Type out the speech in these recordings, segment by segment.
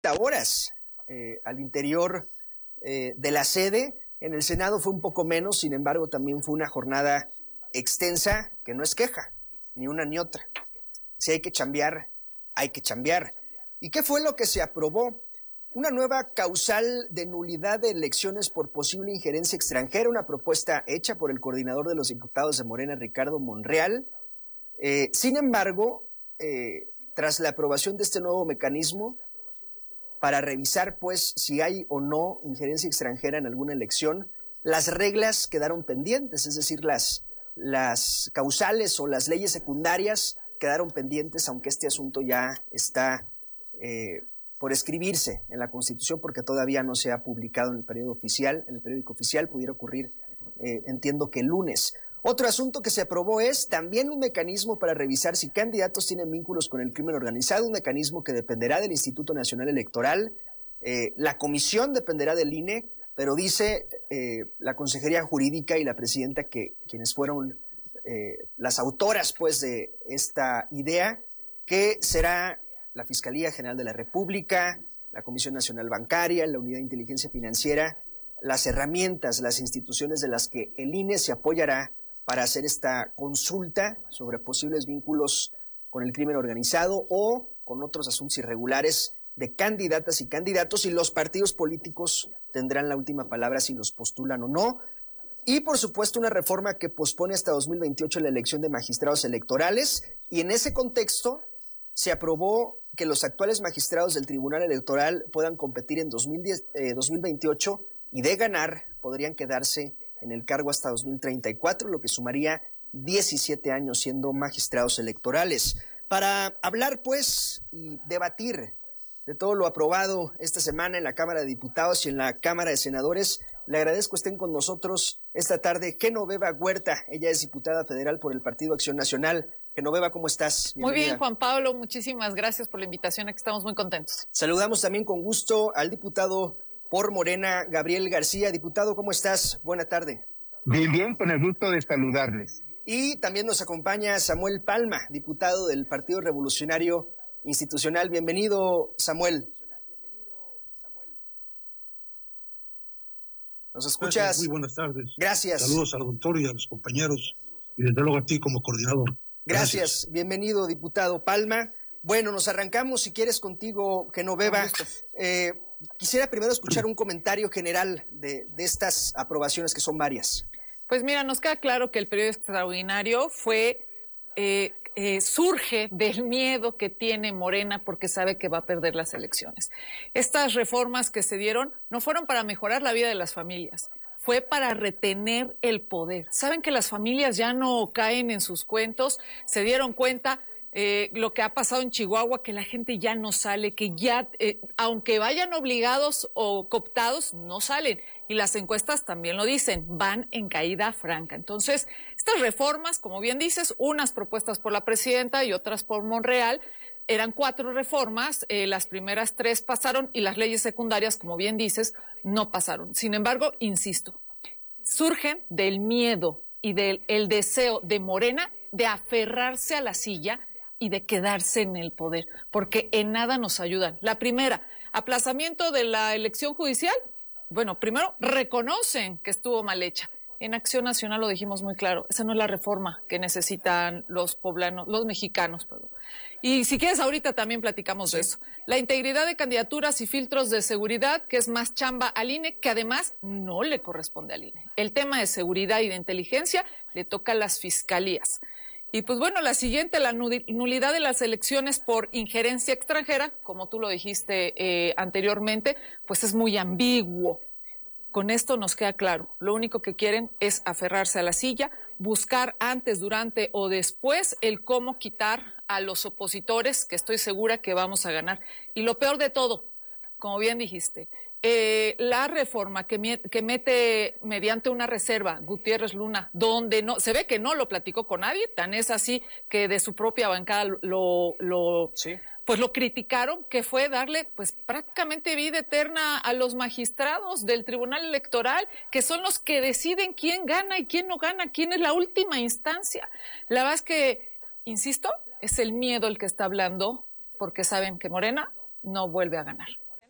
horas al interior de la sede. En el Senado fue un poco menos, sin embargo, también fue una jornada extensa, que no es queja, ni una ni otra. Si hay que chambear, hay que chambear. ¿Y qué fue lo que se aprobó? Una nueva causal de nulidad de elecciones por posible injerencia extranjera, una propuesta hecha por el coordinador de los diputados de Morena, Ricardo Monreal. Sin embargo, tras la aprobación de este nuevo mecanismo para revisar, pues, si hay o no injerencia extranjera en alguna elección, las reglas quedaron pendientes, es decir, las causales o las leyes secundarias quedaron pendientes, aunque este asunto ya está por escribirse en la Constitución, porque todavía no se ha publicado en el periódico oficial, pudiera ocurrir, entiendo que el lunes. Otro asunto que se aprobó es también un mecanismo para revisar si candidatos tienen vínculos con el crimen organizado, un mecanismo que dependerá del Instituto Nacional Electoral, la comisión dependerá del INE, pero dice la Consejería Jurídica y la presidenta, que quienes fueron las autoras, pues, de esta idea, que será la Fiscalía General de la República, la Comisión Nacional Bancaria, la Unidad de Inteligencia Financiera, las herramientas, las instituciones de las que el INE se apoyará para hacer esta consulta sobre posibles vínculos con el crimen organizado o con otros asuntos irregulares de candidatas y candidatos, y los partidos políticos tendrán la última palabra si los postulan o no. Y, por supuesto, una reforma que pospone hasta 2028 la elección de magistrados electorales, y en ese contexto se aprobó que los actuales magistrados del Tribunal Electoral puedan competir en 2028 y, de ganar, podrían quedarse en el cargo hasta 2034, lo que sumaría 17 años siendo magistrados electorales. Para hablar, pues, y debatir de todo lo aprobado esta semana en la Cámara de Diputados y en la Cámara de Senadores, le agradezco estén con nosotros esta tarde Genoveva Huerta. Ella es diputada federal por el Partido Acción Nacional. Genoveva, ¿cómo estás? Bienvenida. Muy bien, Juan Pablo, muchísimas gracias por la invitación, aquí estamos muy contentos. Saludamos también con gusto al diputado por Morena, Gabriel García. Diputado, ¿cómo estás? Buena tarde. Bien, bien, con el gusto de saludarles. Y también nos acompaña Samuel Palma, diputado del Partido Revolucionario Institucional. Bienvenido, Samuel. ¿Nos escuchas? Gracias, muy buenas tardes. Gracias. Saludos al doctor y a los compañeros, y desde luego a ti como coordinador. Gracias. Bienvenido, diputado Palma. Bueno, nos arrancamos, si quieres, contigo, Genoveva. Quisiera primero escuchar un comentario general de estas aprobaciones, que son varias. Pues mira, nos queda claro que el periodo extraordinario surge del miedo que tiene Morena porque sabe que va a perder las elecciones. Estas reformas que se dieron no fueron para mejorar la vida de las familias, fue para retener el poder. Saben que las familias ya no caen en sus cuentos, se dieron cuenta lo que ha pasado en Chihuahua, que la gente ya no sale, que ya, aunque vayan obligados o cooptados, no salen. Y las encuestas también lo dicen, van en caída franca. Entonces, estas reformas, como bien dices, unas propuestas por la presidenta y otras por Monreal, eran 4 reformas, las primeras 3 pasaron y las leyes secundarias, como bien dices, no pasaron. Sin embargo, insisto, surgen del miedo y del deseo de Morena de aferrarse a la silla y de quedarse en el poder, porque en nada nos ayudan. La primera, aplazamiento de la elección judicial. Bueno, primero reconocen que estuvo mal hecha. En Acción Nacional lo dijimos muy claro, esa no es la reforma que necesitan los poblanos, los mexicanos, perdón. Y si quieres ahorita también platicamos de eso. La integridad de candidaturas y filtros de seguridad, que es más chamba al INE, que además no le corresponde al INE. El tema de seguridad y de inteligencia le toca a las fiscalías. Y pues bueno, la siguiente, la nulidad de las elecciones por injerencia extranjera, como tú lo dijiste anteriormente, pues es muy ambiguo. Con esto nos queda claro, lo único que quieren es aferrarse a la silla, buscar antes, durante o después el cómo quitar a los opositores, que estoy segura que vamos a ganar. Y lo peor de todo, como bien dijiste, la reforma que mete mediante una reserva Gutiérrez Luna, donde no se ve que no lo platicó con nadie, tan es así que de su propia bancada pues lo criticaron, que fue darle pues prácticamente vida eterna a los magistrados del Tribunal Electoral, que son los que deciden quién gana y quién no gana, quién es la última instancia. La verdad es que, insisto, es el miedo el que está hablando, porque saben que Morena no vuelve a ganar.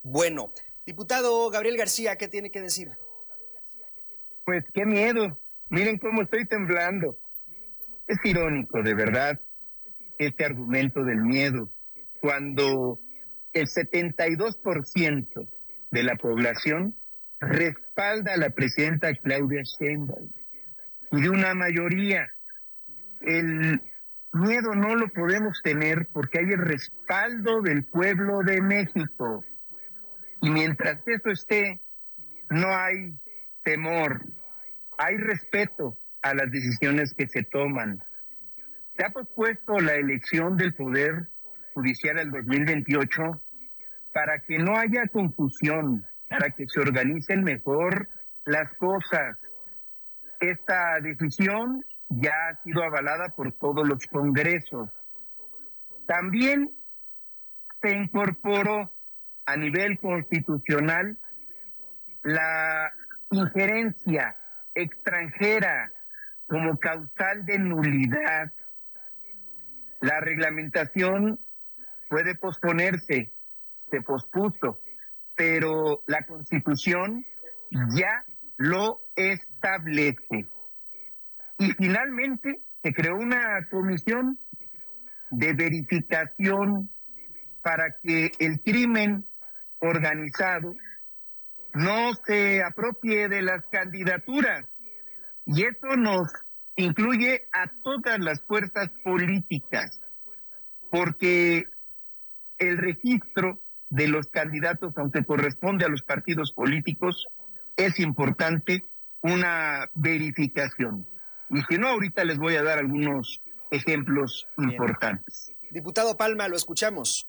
Bueno, diputado Gabriel García, ¿qué tiene que decir? Pues qué miedo. Miren cómo estoy temblando. Es irónico, de verdad, este argumento del miedo, cuando el 72% de la población respalda a la presidenta Claudia Sheinbaum y de una mayoría. El miedo no lo podemos tener porque hay el respaldo del pueblo de México. Y mientras eso esté, no hay temor, hay respeto a las decisiones que se toman. Se ha pospuesto la elección del Poder Judicial al 2028 para que no haya confusión, para que se organicen mejor las cosas. Esta decisión ya ha sido avalada por todos los congresos. También se incorporó a nivel constitucional la injerencia extranjera como causal de nulidad. La reglamentación puede posponerse, se pospuso, pero la Constitución ya lo establece. Y finalmente se creó una comisión de verificación para que el crimen organizado no se apropie de las candidaturas. Y eso nos incluye a todas las fuerzas políticas, porque el registro de los candidatos, aunque corresponde a los partidos políticos, es importante una verificación. Y si no, ahorita les voy a dar algunos ejemplos importantes. Diputado Palma, lo escuchamos.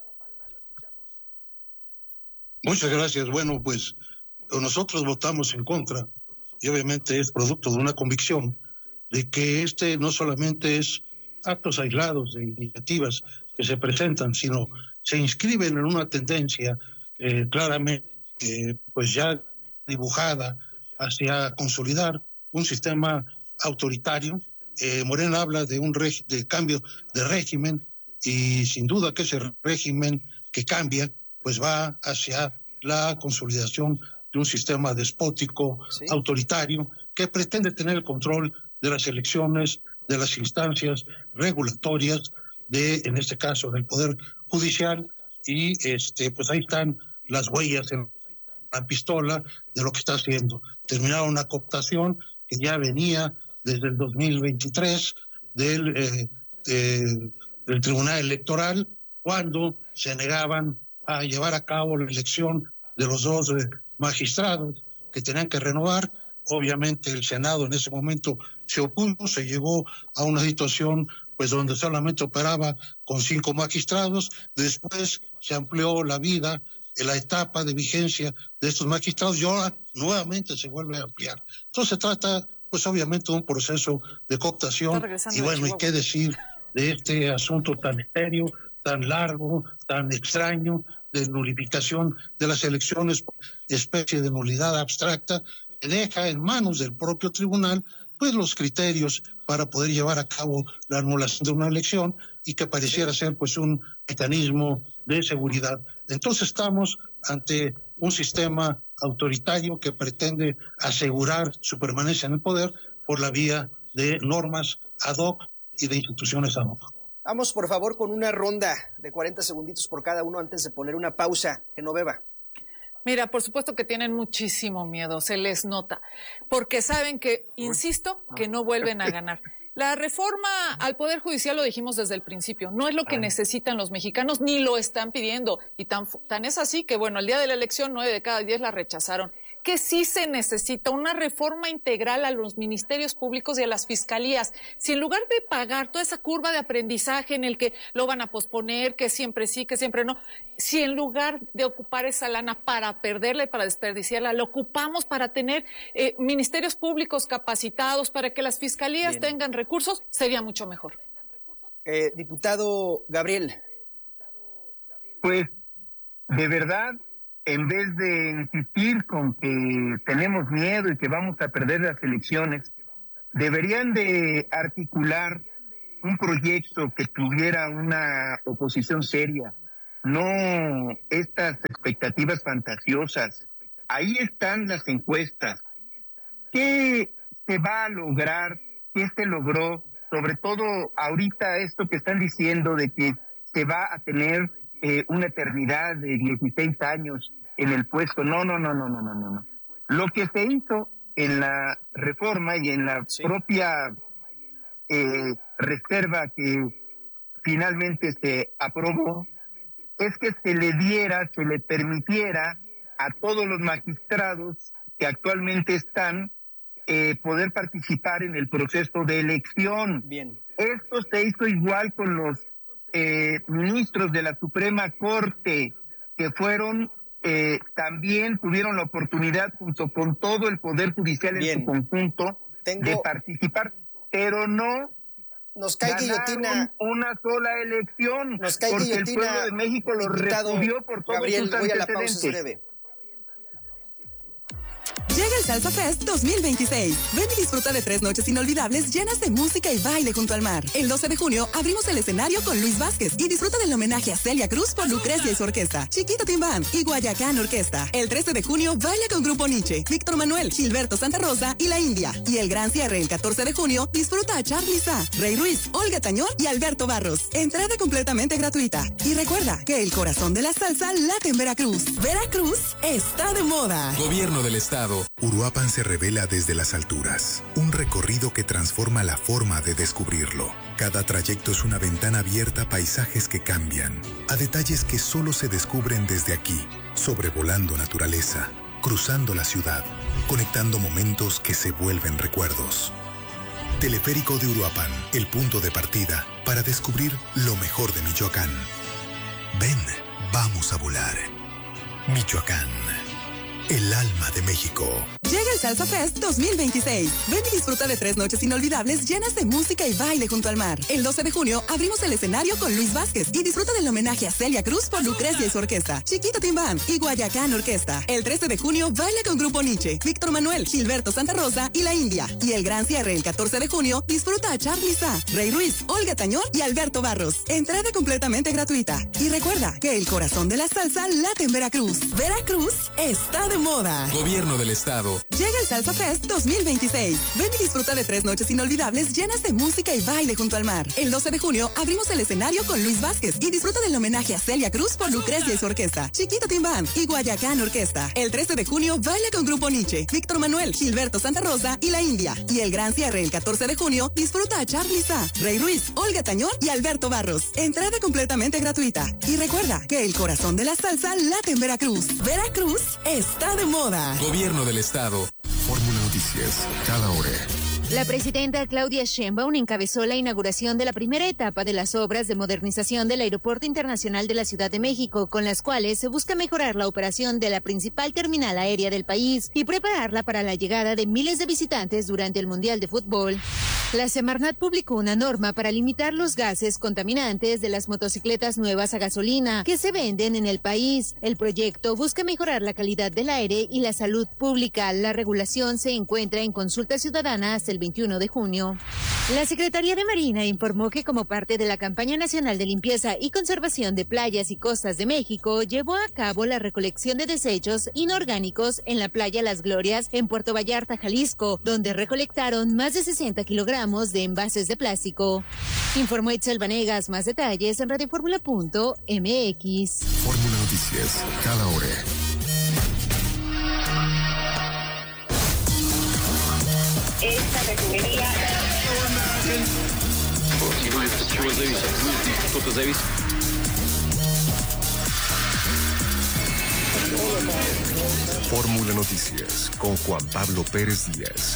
Muchas gracias. Bueno, pues nosotros votamos en contra y obviamente es producto de una convicción de que no solamente es actos aislados de iniciativas que se presentan, sino se inscriben en una tendencia claramente pues ya dibujada hacia consolidar un sistema autoritario. Morena habla de de cambio de régimen y sin duda que ese régimen que cambia pues va hacia la consolidación de un sistema despótico, sí, autoritario, que pretende tener el control de las elecciones, de las instancias regulatorias, en este caso, del Poder Judicial, y pues ahí están las huellas en la pistola de lo que está haciendo. Terminaron una cooptación que ya venía desde el 2023 del Tribunal Electoral, cuando se negaban a llevar a cabo la elección de los dos magistrados que tenían que renovar. Obviamente el Senado en ese momento se opuso, se llegó a una situación pues donde solamente operaba con 5 magistrados. Después se amplió la vida, la etapa de vigencia de estos magistrados, y ahora nuevamente se vuelve a ampliar. Entonces se trata pues obviamente de un proceso de cooptación. Y bueno, ¿y qué decir de este asunto tan serio, tan largo, tan extraño, de nulificación de las elecciones, especie de nulidad abstracta, que deja en manos del propio tribunal pues los criterios para poder llevar a cabo la anulación de una elección, y que pareciera ser pues un mecanismo de seguridad? Entonces estamos ante un sistema autoritario que pretende asegurar su permanencia en el poder por la vía de normas ad hoc y de instituciones ad hoc. Vamos, por favor, con una ronda de 40 segunditos por cada uno antes de poner una pausa. Genoveva. Mira, por supuesto que tienen muchísimo miedo, se les nota, porque saben que, insisto, que no vuelven a ganar. La reforma al Poder Judicial, lo dijimos desde el principio, no es lo que necesitan los mexicanos, ni lo están pidiendo. Y tan es así que, bueno, el día de la elección 9 de cada 10 la rechazaron. Que sí se necesita una reforma integral a los ministerios públicos y a las fiscalías. Si en lugar de pagar toda esa curva de aprendizaje en el que lo van a posponer, que siempre sí, que siempre no, si en lugar de ocupar esa lana para perderla y para desperdiciarla, lo ocupamos para tener ministerios públicos capacitados, para que las fiscalías tengan recursos, sería mucho mejor. Diputado Gabriel. Pues, de verdad, en vez de insistir con que tenemos miedo y que vamos a perder las elecciones, deberían de articular un proyecto que tuviera una oposición seria, no estas expectativas fantasiosas. Ahí están las encuestas. ¿Qué se va a lograr? ¿Qué se logró? Sobre todo ahorita esto que están diciendo de que se va a tener una eternidad de 16 años en el puesto. No. Lo que se hizo en la reforma y en la propia reserva que finalmente se aprobó es que se le permitiera a todos los magistrados que actualmente están poder participar en el proceso de elección. Bien. Esto se hizo igual con los ministros de la Suprema Corte, que fueron, también tuvieron la oportunidad, junto con todo el Poder Judicial en su conjunto, de participar, pero no nos cae guillotina una sola elección, porque el pueblo de México lo repudió por todos sus antecedentes. Llega el Salsa Fest 2026. Ven y disfruta de 3 noches inolvidables llenas de música y baile junto al mar. El 12 de junio abrimos el escenario con Luis Vázquez y disfruta del homenaje a Celia Cruz por Lucrecia y su orquesta, Chiquito Team Band y Guayacán Orquesta. El 13 de junio baila con Grupo Nietzsche, Víctor Manuel, Gilberto Santa Rosa y La India. Y el gran cierre el 14 de junio disfruta a Charly Sa, Rey Ruiz, Olga Tañón y Alberto Barros. Entrada completamente gratuita. Y recuerda que el corazón de la salsa late en Veracruz. Veracruz está de moda. Gobierno del Estado. Uruapan se revela desde las alturas, un recorrido que transforma la forma de descubrirlo. Cada trayecto es una ventana abierta a paisajes que cambian, a detalles que solo se descubren desde aquí, sobrevolando naturaleza, cruzando la ciudad, conectando momentos que se vuelven recuerdos. Teleférico de Uruapan, el punto de partida para descubrir lo mejor de Michoacán. Ven, vamos a volar. Michoacán. El alma de México. Llega el Salsa Fest 2026. Ven y disfruta de 3 noches inolvidables llenas de música y baile junto al mar. El 12 de junio abrimos el escenario con Luis Vázquez y disfruta del homenaje a Celia Cruz por Lucrecia y su orquesta, Chiquito Team Band y Guayacán Orquesta. El 13 de junio baila con Grupo Nietzsche, Víctor Manuel, Gilberto Santa Rosa y La India. Y el gran cierre el 14 de junio disfruta a Charly Sa, Rey Ruiz, Olga Tañón y Alberto Barros. Entrada completamente gratuita. Y recuerda que el corazón de la salsa late en Veracruz. Veracruz está de moda. Gobierno del Estado. Llega el Salsa Fest 2026. Ven y disfruta de 3 noches inolvidables llenas de música y baile junto al mar. El 12 de junio abrimos el escenario con Luis Vázquez y disfruta del homenaje a Celia Cruz por Lucrecia y su orquesta, Chiquito Team Band y Guayacán Orquesta. El 13 de junio baila con Grupo Nietzsche, Víctor Manuel, Gilberto Santa Rosa y La India. Y el gran cierre el 14 de junio disfruta a Charly Sa, Rey Ruiz, Olga Tañón y Alberto Barros. Entrada completamente gratuita. Y recuerda que el corazón de la salsa late en Veracruz. Veracruz está de moda. Gobierno del Estado. Fórmula Noticias, cada hora. La presidenta Claudia Sheinbaum encabezó la inauguración de la primera etapa de las obras de modernización del Aeropuerto Internacional de la Ciudad de México, con las cuales se busca mejorar la operación de la principal terminal aérea del país y prepararla para la llegada de miles de visitantes durante el Mundial de Fútbol. La Semarnat publicó una norma para limitar los gases contaminantes de las motocicletas nuevas a gasolina que se venden en el país. El proyecto busca mejorar la calidad del aire y la salud pública. La regulación se encuentra en consulta ciudadana hasta el 21 de junio. La Secretaría de Marina informó que como parte de la campaña nacional de limpieza y conservación de playas y costas de México, llevó a cabo la recolección de desechos inorgánicos en la playa Las Glorias en Puerto Vallarta, Jalisco, donde recolectaron más de 60 kilogramos de envases de plástico. Informó Itzel Vanegas. Más detalles en radioformula.mx. Fórmula Noticias, cada hora. Esta refinería... Fórmula Noticias con Juan Pablo Pérez Díaz.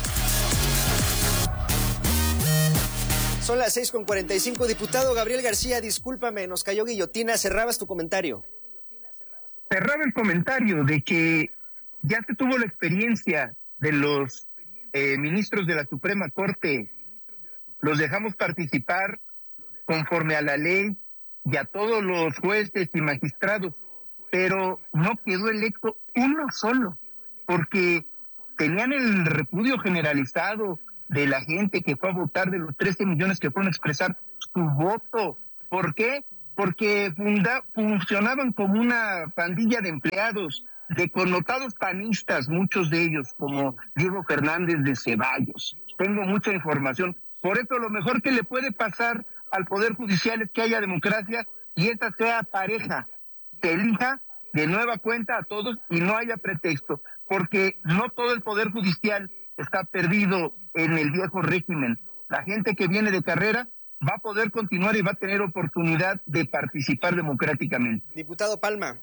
Son las 6:45. Diputado Gabriel García, discúlpame, nos cayó guillotina. Cerrabas tu comentario. Cerraba el comentario de que ya se tuvo la experiencia de los ministros de la Suprema Corte. Los dejamos participar conforme a la ley y a todos los jueces y magistrados, pero no quedó electo uno solo, porque tenían el repudio generalizado de la gente que fue a votar, de los 13 millones que fueron a expresar su voto. ¿Por qué? porque funcionaban como una pandilla de empleados, de connotados panistas, muchos de ellos, como Diego Fernández de Ceballos. Tengo mucha información. Por eso lo mejor que le puede pasar al Poder Judicial es que haya democracia y esa sea pareja, se elija de nueva cuenta a todos y no haya pretexto, porque no todo el Poder Judicial está perdido en el viejo régimen. La gente que viene de carrera va a poder continuar y va a tener oportunidad de participar democráticamente. Diputado Palma.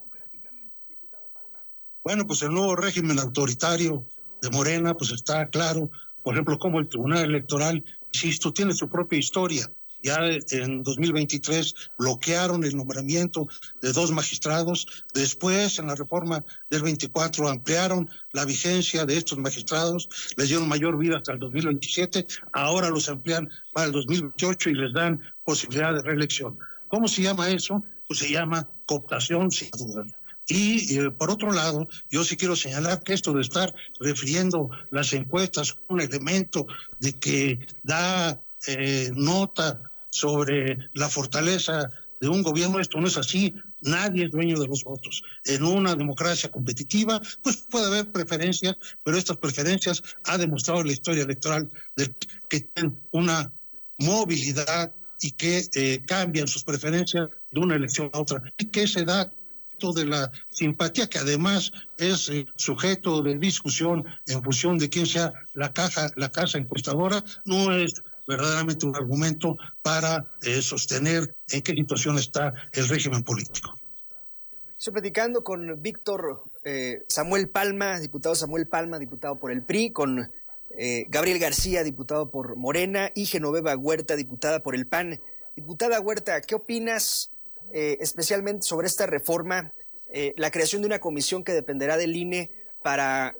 Bueno, pues el nuevo régimen autoritario de Morena, pues está claro, por ejemplo, como el Tribunal Electoral, insisto, tiene su propia historia. Ya en 2023 bloquearon el nombramiento de 2 magistrados. Después, en la reforma del 24, ampliaron la vigencia de estos magistrados, les dieron mayor vida hasta el 2027. Ahora los amplían para el 2028 y les dan posibilidad de reelección. ¿Cómo se llama eso? Pues se llama cooptación sin duda. Y por otro lado, yo sí quiero señalar que esto de estar refiriendo las encuestas como un elemento de que da nota sobre la fortaleza de un gobierno, esto no es así. Nadie es dueño de los votos. En una democracia competitiva, pues puede haber preferencias, pero estas preferencias ha demostrado la historia electoral que tienen una movilidad y que cambian sus preferencias de una elección a otra. Y que se da de la simpatía, que además es sujeto de discusión en función de quién sea la casa encuestadora, no es verdaderamente un argumento para sostener en qué situación está el régimen político. Estoy platicando con Víctor Samuel Palma, diputado por el PRI, con Gabriel García, diputado por Morena, y Genoveva Huerta, diputada por el PAN. Diputada Huerta, ¿qué opinas especialmente sobre esta reforma, la creación de una comisión que dependerá del INE para,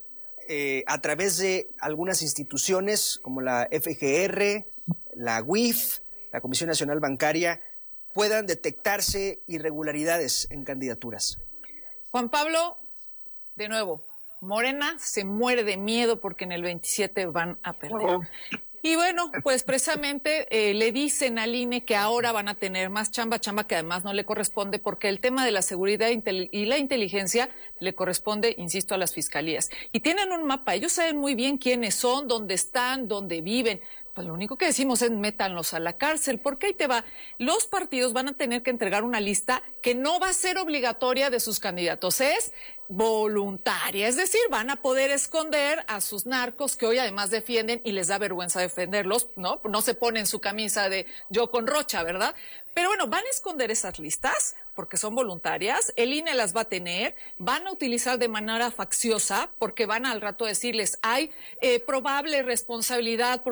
a través de algunas instituciones como la FGR, la UIF, la Comisión Nacional Bancaria, puedan detectarse irregularidades en candidaturas? Juan Pablo, de nuevo, Morena se muere de miedo porque en el 27 van a perder. Y bueno, pues precisamente le dicen al INE que ahora van a tener más chamba que además no le corresponde, porque el tema de la seguridad y la inteligencia le corresponde, insisto, a las fiscalías. Y tienen un mapa, ellos saben muy bien quiénes son, dónde están, dónde viven. Pues lo único que decimos es métanlos a la cárcel, porque ahí te va. Los partidos van a tener que entregar una lista que no va a ser obligatoria de sus candidatos, es voluntaria, es decir, van a poder esconder a sus narcos que hoy además defienden y les da vergüenza defenderlos, ¿no? No se ponen su camisa de yo con Rocha, ¿verdad? Pero bueno, van a esconder esas listas porque son voluntarias, el INE las va a tener, van a utilizar de manera facciosa porque van al rato a decirles hay probable responsabilidad,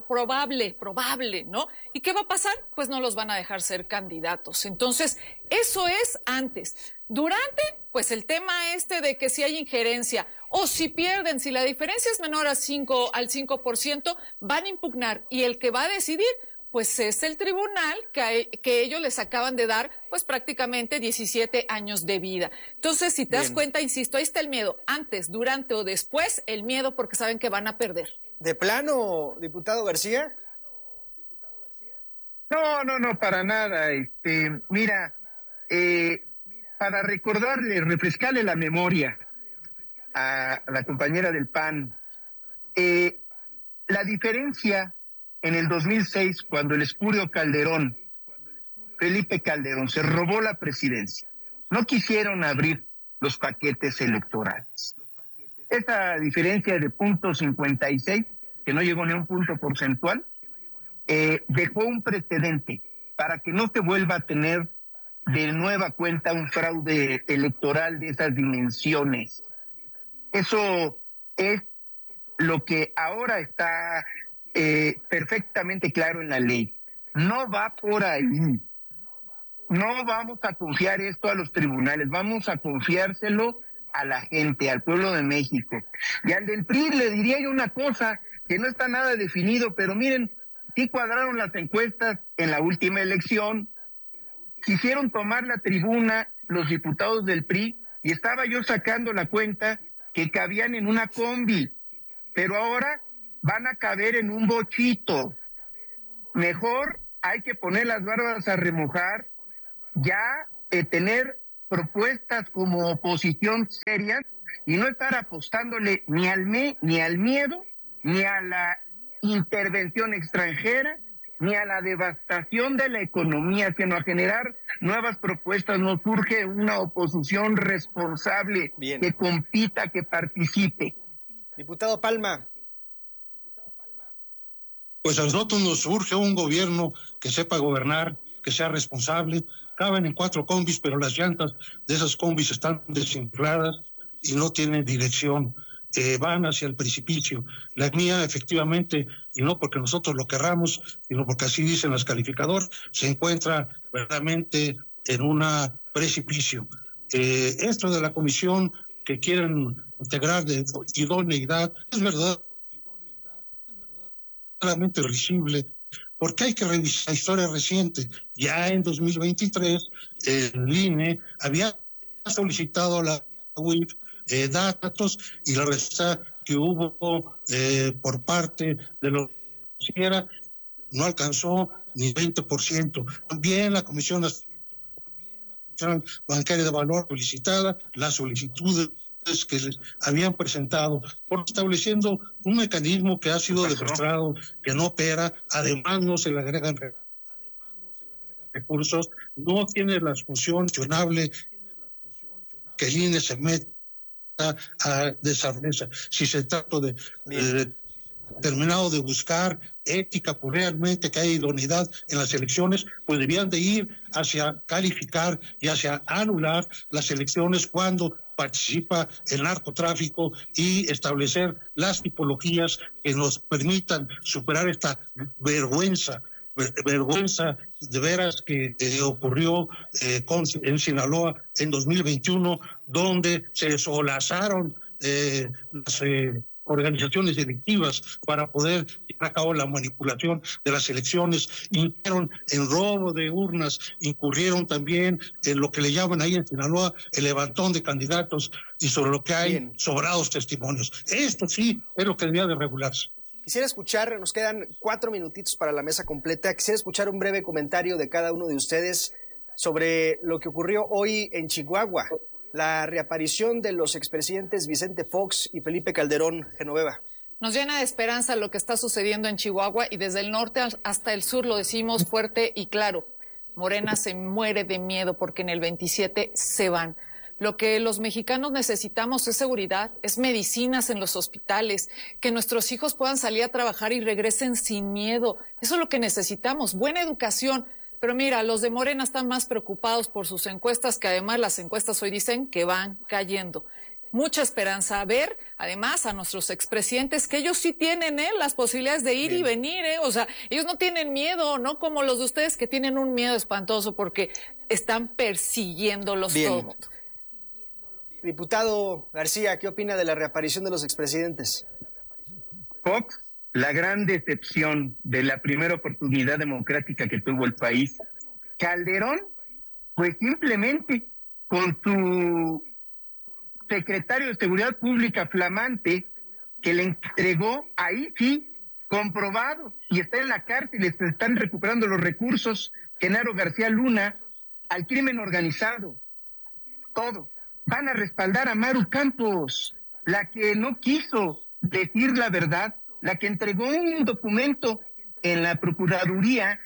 probable, ¿no? ¿Y qué va a pasar? Pues no los van a dejar ser candidatos. Entonces, eso es antes. Durante, pues el tema de que si hay injerencia o si pierden, si la diferencia es menor al 5%, van a impugnar y el que va a decidir pues es el tribunal que ellos les acaban de dar pues prácticamente 17 años de vida. Entonces, si te das cuenta, insisto, ahí está el miedo, antes, durante o después, el miedo porque saben que van a perder. ¿De plano, diputado García? No, para nada. Mira, para refrescarle la memoria a la compañera del PAN, la diferencia en el 2006, cuando el escurio Calderón, Felipe Calderón, se robó la presidencia, no quisieron abrir los paquetes electorales. Esa diferencia de 0.56, que no llegó ni a un punto porcentual, dejó un precedente para que no se vuelva a tener de nueva cuenta un fraude electoral de esas dimensiones. Eso es lo que ahora está perfectamente claro en la ley. No va por ahí. No vamos a confiar esto a los tribunales, vamos a confiárselo a la gente, al pueblo de México. Y al del PRI le diría yo una cosa que no está nada definido, pero miren, sí cuadraron las encuestas en la última elección, quisieron tomar la tribuna los diputados del PRI y estaba yo sacando la cuenta que cabían en una combi, pero ahora van a caber en un bochito. Mejor hay que poner las barbas a remojar ya tener propuestas como oposición serias y no estar apostándole ni al miedo, ni a la intervención extranjera, ni a la devastación de la economía, sino a generar nuevas propuestas. Nos surge una oposición responsable, bien, que compita, que participe. Diputado Palma. Pues a nosotros nos surge un gobierno que sepa gobernar, que sea responsable. Caben en 4 combis, pero las llantas de esas combis están desinfladas y no tienen dirección. Van hacia el precipicio. La mía, efectivamente, y no porque nosotros lo querramos, sino porque así dicen los calificadores, se encuentra verdaderamente en un precipicio. Esto de la comisión que quieren integrar de idoneidad es verdaderamente risible, porque hay que revisar la historia reciente. Ya en 2023, el INE había solicitado a la UIF datos, y la respuesta que hubo por parte de los no alcanzó ni 20%. También la Comisión Bancaria de Valor solicitada las solicitudes que les habían presentado, por estableciendo un mecanismo que ha sido demostrado que no opera. Además no se le agregan recursos, no tiene la función funcionable que el INE se mete a desarrollar. Si se trata de terminado de buscar ética, pues realmente que haya idoneidad en las elecciones, pues debían de ir hacia calificar y hacia anular las elecciones cuando participa el narcotráfico y establecer las tipologías que nos permitan superar esta vergüenza de veras que ocurrió en Sinaloa en 2021, donde se solazaron las organizaciones delictivas para poder llevar a cabo la manipulación de las elecciones, incurrieron en robo de urnas, incurrieron también en lo que le llaman ahí en Sinaloa el levantón de candidatos, y sobre lo que hay sobrados testimonios. Esto sí es lo que debía de regularse. Quisiera escuchar, nos quedan 4 minutitos para la mesa completa, quisiera escuchar un breve comentario de cada uno de ustedes sobre lo que ocurrió hoy en Chihuahua, la reaparición de los expresidentes Vicente Fox y Felipe Calderón. Genoveva. Nos llena de esperanza lo que está sucediendo en Chihuahua, y desde el norte hasta el sur lo decimos fuerte y claro. Morena se muere de miedo porque en el 27 se van. Lo que los mexicanos necesitamos es seguridad, es medicinas en los hospitales, que nuestros hijos puedan salir a trabajar y regresen sin miedo. Eso es lo que necesitamos, buena educación. Pero mira, los de Morena están más preocupados por sus encuestas, que además las encuestas hoy dicen que van cayendo. Mucha esperanza a ver, además, a nuestros expresidentes, que ellos sí tienen las posibilidades de ir y venir, o sea, ellos no tienen miedo, no como los de ustedes que tienen un miedo espantoso porque están persiguiéndolos todo el mundo. Diputado García, ¿qué opina de la reaparición de los expresidentes? Fox, la gran decepción de la primera oportunidad democrática que tuvo el país. Calderón, pues simplemente con su secretario de Seguridad Pública flamante, que le entregó, ahí sí, comprobado, y está en la cárcel, y se están recuperando los recursos, Genaro García Luna, al crimen organizado, todo. Van a respaldar a Maru Campos, la que no quiso decir la verdad, la que entregó un documento en la Procuraduría,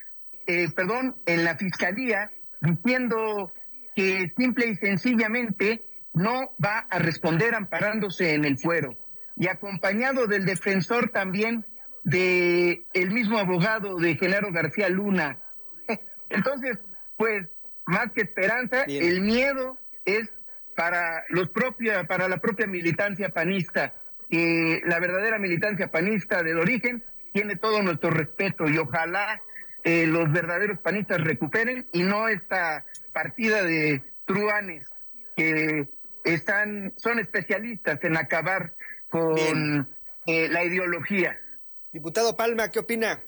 en la Fiscalía, diciendo que simple y sencillamente no va a responder amparándose en el fuero, y acompañado del defensor también de el mismo abogado de Genaro García Luna. Entonces, pues, más que esperanza, el miedo es para la propia militancia panista, que la verdadera militancia panista del origen tiene todo nuestro respeto, y ojalá los verdaderos panistas recuperen, y no esta partida de truanes que son especialistas en acabar con la ideología. Diputado Palma, ¿qué opina?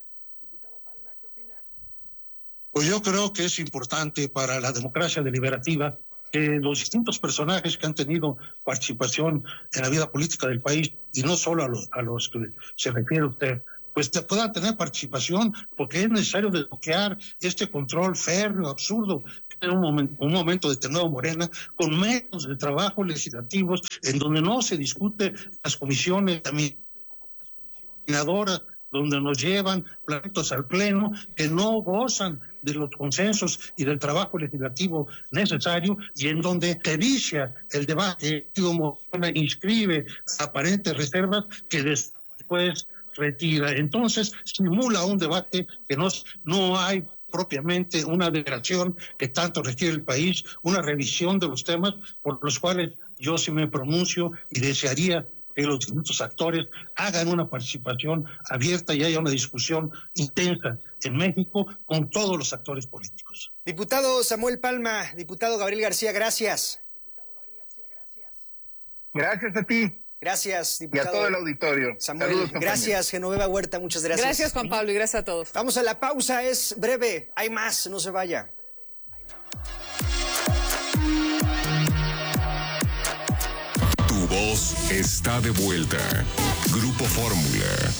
Pues yo creo que es importante para la democracia deliberativa que los distintos personajes que han tenido participación en la vida política del país, y no solo a los que se refiere usted, pues puedan tener participación, porque es necesario desbloquear este control férreo, absurdo, en un momento determinado Morena, con métodos de trabajo legislativos en donde no se discute las comisiones examinadoras, donde nos llevan planetos al pleno, que no gozan de los consensos y del trabajo legislativo necesario, y en donde se vicia el debate, Morena inscribe aparentes reservas que después retira. Entonces simula un debate que no hay propiamente una declaración que tanto requiere el país, una revisión de los temas por los cuales yo sí me pronuncio y desearía que los distintos actores hagan una participación abierta y haya una discusión intensa en México con todos los actores políticos. Diputado Samuel Palma, diputado Gabriel García, gracias. Gracias a ti. Gracias, diputado. Y a todo el auditorio. Samuel, saludos, gracias, Genoveva Huerta, muchas gracias. Gracias, Juan Pablo, y gracias a todos. Vamos a la pausa, es breve, hay más, no se vaya. Tu voz está de vuelta. Grupo Fórmula.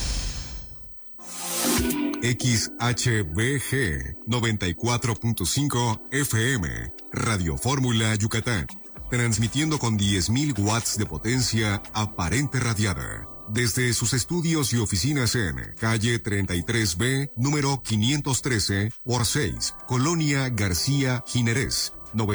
XHBG 94.5 FM, Radio Fórmula Yucatán. Transmitiendo con 10.000 watts de potencia aparente radiada. Desde sus estudios y oficinas en calle 33B, número 513 por 6, Colonia García Jiménez,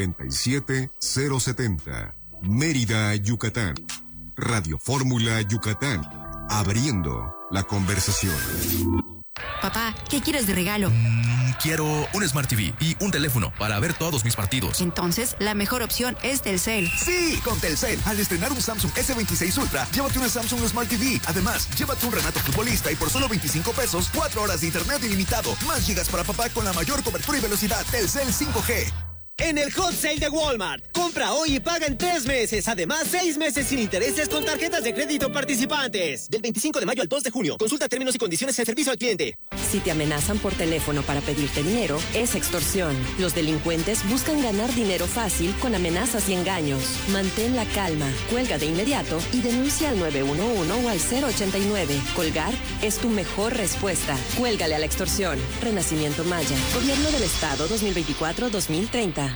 97070, Mérida, Yucatán. Radio Fórmula Yucatán, abriendo la conversación. Papá, ¿qué quieres de regalo? Quiero un Smart TV y un teléfono para ver todos mis partidos. Entonces, la mejor opción es Telcel. Sí, con Telcel. Al estrenar un Samsung S26 Ultra, llévate una Samsung Smart TV. Además, llévate un Renato Futbolista y por solo 25 pesos, 4 horas de internet ilimitado. Más gigas para papá con la mayor cobertura y velocidad. Telcel 5G. En el Hot Sale de Walmart, compra hoy y paga en 3 meses. Además, 6 meses sin intereses con tarjetas de crédito participantes. Del 25 de mayo al 2 de junio. Consulta términos y condiciones de servicio al cliente. Si te amenazan por teléfono para pedirte dinero, es extorsión. Los delincuentes buscan ganar dinero fácil con amenazas y engaños. Mantén la calma, cuelga de inmediato y denuncia al 911 o al 089. Colgar es tu mejor respuesta. Cuélgale a la extorsión. Renacimiento Maya. Gobierno del Estado 2024-2030.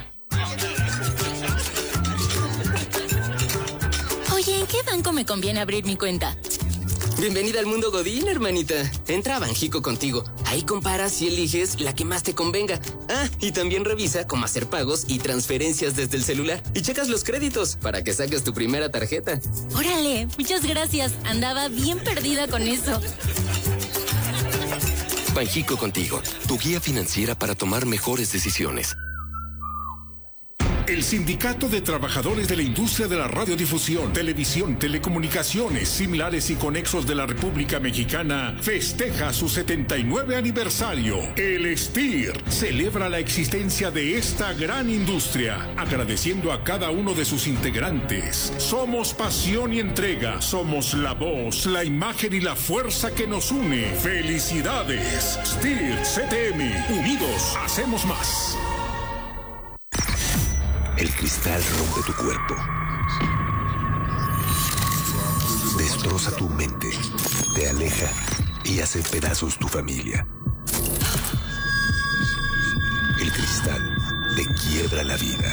Oye, ¿en qué banco me conviene abrir mi cuenta? Bienvenida al mundo Godín, hermanita. Entra a Banjico contigo. Ahí comparas y eliges la que más te convenga. Ah, y también revisa cómo hacer pagos y transferencias desde el celular. Y checas los créditos para que saques tu primera tarjeta. Órale, muchas gracias. Andaba bien perdida con eso. Banjico contigo, tu guía financiera para tomar mejores decisiones. El Sindicato de Trabajadores de la Industria de la Radiodifusión, Televisión, Telecomunicaciones, Similares y Conexos de la República Mexicana festeja su 79 aniversario. El STIR celebra la existencia de esta gran industria, agradeciendo a cada uno de sus integrantes. Somos pasión y entrega, somos la voz, la imagen y la fuerza que nos une. ¡Felicidades! STIR CTM, unidos hacemos más. El cristal rompe tu cuerpo. Destroza tu mente. Te aleja y hace pedazos tu familia. El cristal te quiebra la vida.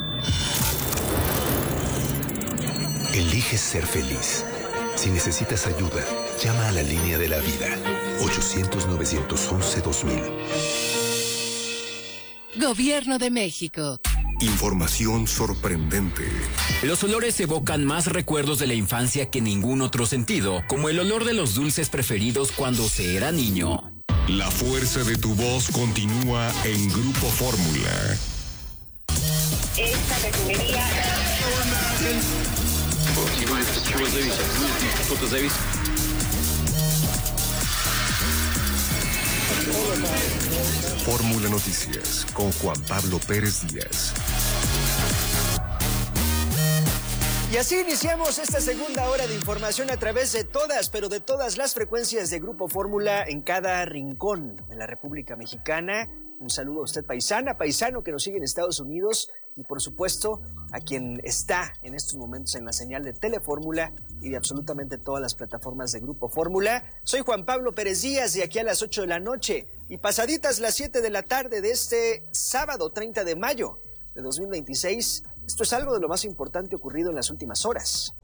Elige ser feliz. Si necesitas ayuda, llama a la línea de la vida. 800-911-2000. Gobierno de México. Información sorprendente. Los olores evocan más recuerdos de la infancia que ningún otro sentido, como el olor de los dulces preferidos cuando se era niño. La fuerza de tu voz continúa en Grupo Fórmula. Esta refinería... Fórmula Noticias con Juan Pablo Pérez Díaz. Y así iniciamos esta segunda hora de información a través de todas, pero de todas las frecuencias de Grupo Fórmula en cada rincón de la República Mexicana. Un saludo a usted, paisana, paisano que nos sigue en Estados Unidos y por supuesto a quien está en estos momentos en la señal de Telefórmula y de absolutamente todas las plataformas de Grupo Fórmula. Soy Juan Pablo Pérez Díaz, de aquí a las 8 de la noche y pasaditas las 7 de la tarde de este sábado 30 de mayo de 2026. Esto es algo de lo más importante ocurrido en las últimas horas.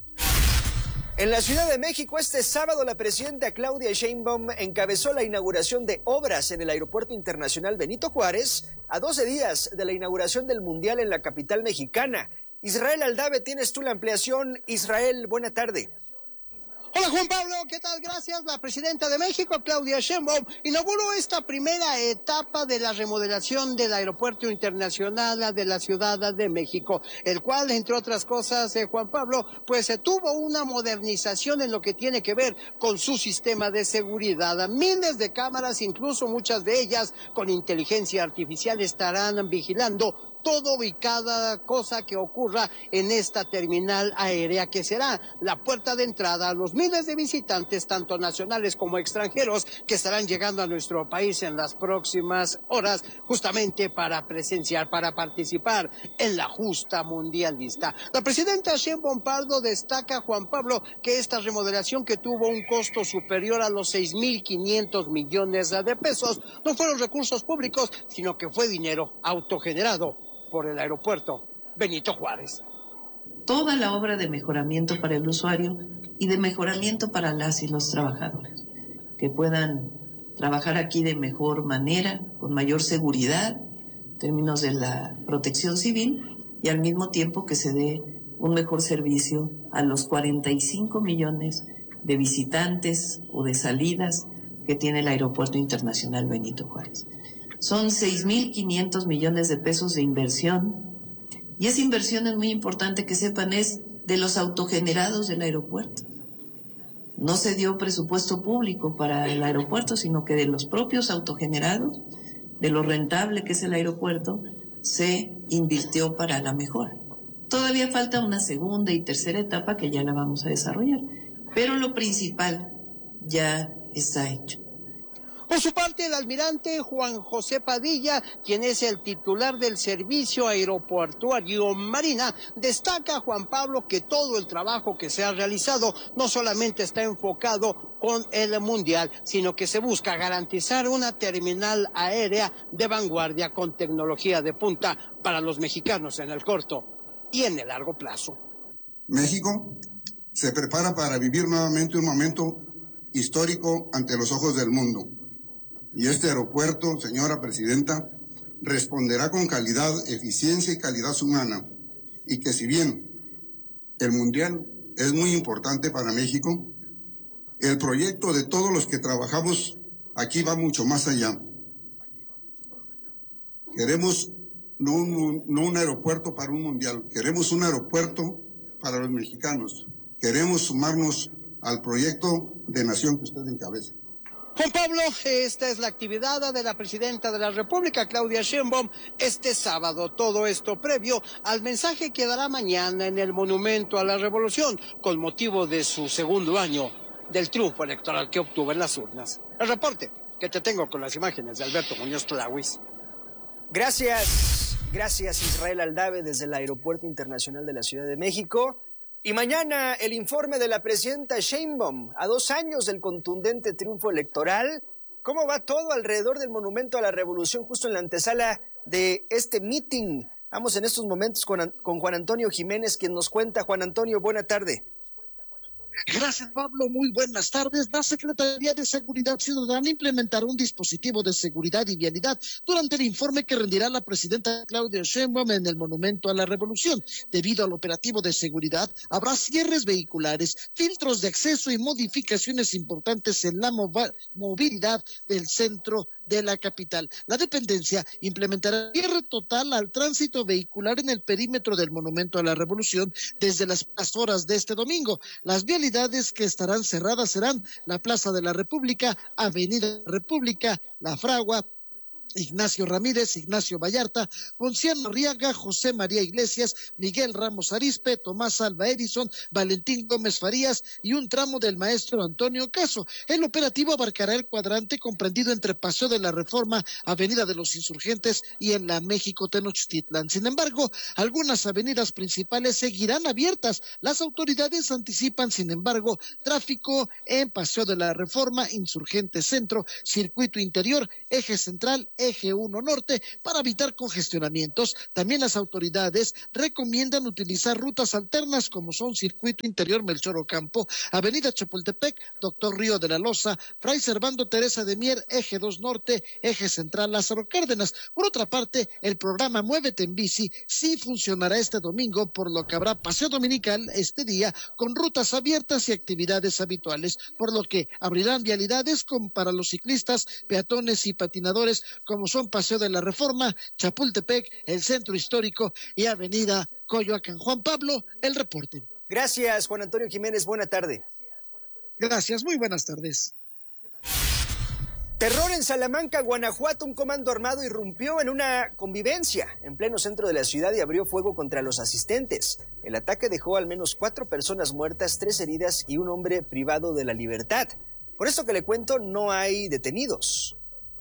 En la Ciudad de México, este sábado, la presidenta Claudia Sheinbaum encabezó la inauguración de obras en el Aeropuerto Internacional Benito Juárez, a 12 días de la inauguración del Mundial en la capital mexicana. Israel Aldave, tienes tú la ampliación. Israel, buena tarde. Hola Juan Pablo, ¿qué tal? Gracias. La presidenta de México, Claudia Sheinbaum, inauguró esta primera etapa de la remodelación del Aeropuerto Internacional de la Ciudad de México, el cual, entre otras cosas, Juan Pablo, pues tuvo una modernización en lo que tiene que ver con su sistema de seguridad. Miles de cámaras, incluso muchas de ellas con inteligencia artificial, estarán vigilando todo y cada cosa que ocurra en esta terminal aérea, que será la puerta de entrada a los miles de visitantes, tanto nacionales como extranjeros, que estarán llegando a nuestro país en las próximas horas, justamente para presenciar, para participar en la justa mundialista. La presidenta Sheinbaum Pardo destaca, Juan Pablo, que esta remodelación, que tuvo un costo superior a los 6,500 millones de pesos, no fueron recursos públicos, sino que fue dinero autogenerado por el aeropuerto Benito Juárez. Toda la obra de mejoramiento para el usuario y de mejoramiento para las y los trabajadores, que puedan trabajar aquí de mejor manera, con mayor seguridad, en términos de la protección civil, y al mismo tiempo que se dé un mejor servicio a los 45 millones de visitantes o de salidas que tiene el Aeropuerto Internacional Benito Juárez. Son 6,500 millones de pesos de inversión, y esa inversión, es muy importante que sepan, es de los autogenerados del aeropuerto. No se dio presupuesto público para el aeropuerto, sino que de los propios autogenerados, de lo rentable que es el aeropuerto, se invirtió para la mejora. Todavía falta una segunda y tercera etapa que ya la vamos a desarrollar, pero lo principal ya está hecho. Por su parte, el almirante Juan José Padilla, quien es el titular del Servicio Aeroportuario Marina, destaca, Juan Pablo, que todo el trabajo que se ha realizado no solamente está enfocado con el Mundial, sino que se busca garantizar una terminal aérea de vanguardia con tecnología de punta para los mexicanos en el corto y en el largo plazo. México se prepara para vivir nuevamente un momento histórico ante los ojos del mundo. Y este aeropuerto, señora presidenta, responderá con calidad, eficiencia y calidad humana. Y que si bien el Mundial es muy importante para México, el proyecto de todos los que trabajamos aquí va mucho más allá. Queremos no un aeropuerto para un Mundial, queremos un aeropuerto para los mexicanos. Queremos sumarnos al proyecto de nación que usted encabeza. Juan Pablo, esta es la actividad de la presidenta de la República, Claudia Sheinbaum, este sábado. Todo esto previo al mensaje que dará mañana en el Monumento a la Revolución, con motivo de su segundo año del triunfo electoral que obtuvo en las urnas. El reporte que te tengo con las imágenes de Alberto Muñoz Tlahuis. Gracias Israel Aldave desde el Aeropuerto Internacional de la Ciudad de México. Y mañana el informe de la presidenta Sheinbaum, a 2 años del contundente triunfo electoral. ¿Cómo va todo alrededor del Monumento a la Revolución, justo en la antesala de este meeting? Vamos en estos momentos con Juan Antonio Jiménez, quien nos cuenta. Juan Antonio, buena tarde. Gracias, Pablo. Muy buenas tardes. La Secretaría de Seguridad Ciudadana implementará un dispositivo de seguridad y vialidad durante el informe que rendirá la presidenta Claudia Sheinbaum en el Monumento a la Revolución. Debido al operativo de seguridad, habrá cierres vehiculares, filtros de acceso y modificaciones importantes en la movilidad del centro de la capital. La dependencia implementará cierre total al tránsito vehicular en el perímetro del Monumento a la Revolución desde las horas de este domingo. Las vialidades que estarán cerradas serán la Plaza de la República, Avenida República, La Fragua, Ignacio Ramírez, Ignacio Vallarta, Ponciano Arriaga, José María Iglesias, Miguel Ramos Arizpe, Tomás Alba Edison, Valentín Gómez Farías y un tramo del maestro Antonio Caso. El operativo abarcará el cuadrante comprendido entre Paseo de la Reforma, Avenida de los Insurgentes y en la México Tenochtitlan. Sin embargo, algunas avenidas principales seguirán abiertas. Las autoridades anticipan, sin embargo, tráfico en Paseo de la Reforma, Insurgentes Centro, Circuito Interior, Eje Central, Eje 1 Norte, para evitar congestionamientos. También las autoridades recomiendan utilizar rutas alternas como son Circuito Interior Melchor Ocampo, Avenida Chapultepec, Doctor Río de la Loza, Fray Servando Teresa de Mier, Eje 2 Norte, Eje Central Lázaro Cárdenas. Por otra parte, el programa Muévete en Bici sí funcionará este domingo, por lo que habrá paseo dominical este día con rutas abiertas y actividades habituales, por lo que abrirán vialidades como para los ciclistas, peatones y patinadores, como son Paseo de la Reforma, Chapultepec, el Centro Histórico y Avenida Coyoacán. Juan Pablo, el reporte. Gracias, Juan Antonio Jiménez. Buena tarde. Gracias, muy buenas tardes. Terror en Salamanca, Guanajuato. Un comando armado irrumpió en una convivencia en pleno centro de la ciudad y abrió fuego contra los asistentes. El ataque dejó al menos 4 personas muertas, 3 heridas y un hombre privado de la libertad. Por esto que le cuento, no hay detenidos.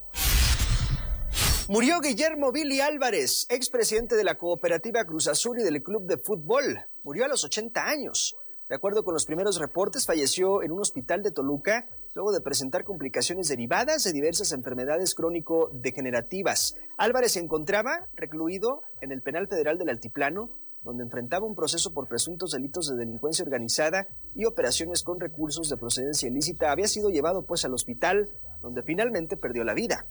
Murió Guillermo Billy Álvarez, expresidente de la Cooperativa Cruz Azul y del Club de Fútbol. Murió a los 80 años. De acuerdo con los primeros reportes, falleció en un hospital de Toluca luego de presentar complicaciones derivadas de diversas enfermedades crónico-degenerativas. Álvarez se encontraba recluido en el Penal Federal del Altiplano, donde enfrentaba un proceso por presuntos delitos de delincuencia organizada y operaciones con recursos de procedencia ilícita. Había sido llevado pues al hospital, donde finalmente perdió la vida.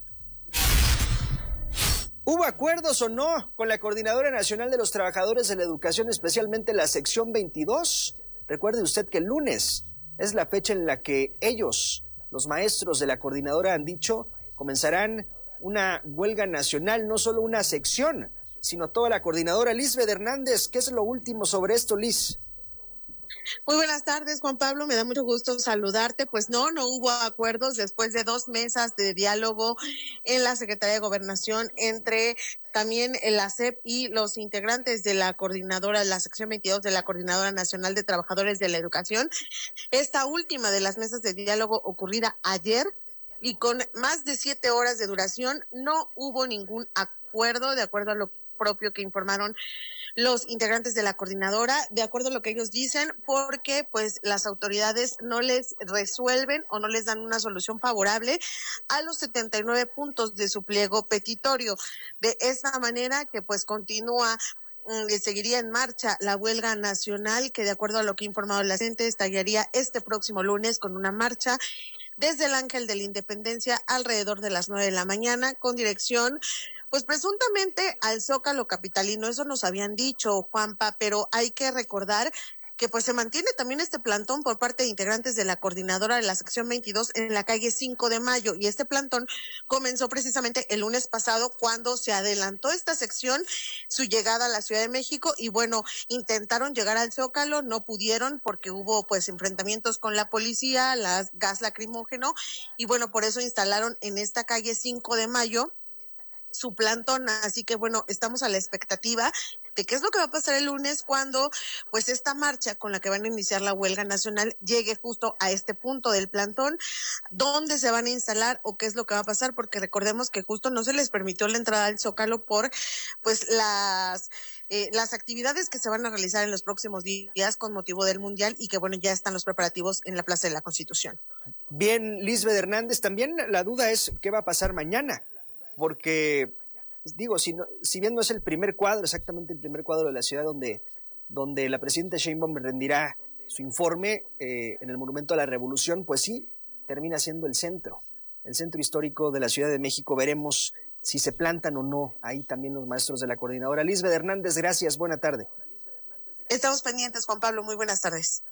¿Hubo acuerdos o no con la Coordinadora Nacional de los Trabajadores de la Educación, especialmente la sección 22? Recuerde usted que el lunes es la fecha en la que ellos, los maestros de la coordinadora, han dicho comenzarán una huelga nacional, no solo una sección, sino toda la coordinadora. Lisbeth Hernández, ¿qué es lo último sobre esto, Liz? Muy buenas tardes, Juan Pablo, me da mucho gusto saludarte. Pues no hubo acuerdos después de 2 mesas de diálogo en la Secretaría de Gobernación entre también la SEP y los integrantes de la coordinadora, la sección 22 de la Coordinadora Nacional de Trabajadores de la Educación. Esta última de las mesas de diálogo ocurrida ayer y con más de 7 horas de duración, no hubo ningún acuerdo, de acuerdo a lo propio que informaron los integrantes de la coordinadora, de acuerdo a lo que ellos dicen, porque pues las autoridades no les resuelven o no les dan una solución favorable a los 79 puntos de su pliego petitorio. De esta manera que pues continúa, seguiría en marcha la huelga nacional, que de acuerdo a lo que ha informado la gente estallaría este próximo lunes con una marcha desde el Ángel de la Independencia alrededor de las 9 de la mañana con dirección pues presuntamente al Zócalo capitalino. Eso nos habían dicho, Juanpa, pero hay que recordar que pues se mantiene también este plantón por parte de integrantes de la coordinadora de la sección 22 en la calle 5 de Mayo, y este plantón comenzó precisamente el lunes pasado cuando se adelantó esta sección su llegada a la Ciudad de México y bueno, intentaron llegar al Zócalo, no pudieron porque hubo pues enfrentamientos con la policía, gas lacrimógeno y bueno, por eso instalaron en esta calle 5 de Mayo su plantón, así que bueno, estamos a la expectativa de qué es lo que va a pasar el lunes cuando pues esta marcha con la que van a iniciar la huelga nacional llegue justo a este punto del plantón, dónde se van a instalar o qué es lo que va a pasar, porque recordemos que justo no se les permitió la entrada al Zócalo por pues las actividades que se van a realizar en los próximos días con motivo del Mundial y que bueno, ya están los preparativos en la Plaza de la Constitución. Bien, Lisbeth Hernández, también la duda es qué va a pasar mañana. Porque, digo, si bien no es exactamente el primer cuadro de la ciudad donde la presidenta Sheinbaum rendirá su informe en el Monumento a la Revolución, pues sí, termina siendo el centro histórico de la Ciudad de México. Veremos si se plantan o no ahí también los maestros de la coordinadora. Lisbeth Hernández, gracias, buena tarde. Estamos pendientes, Juan Pablo, muy buenas tardes.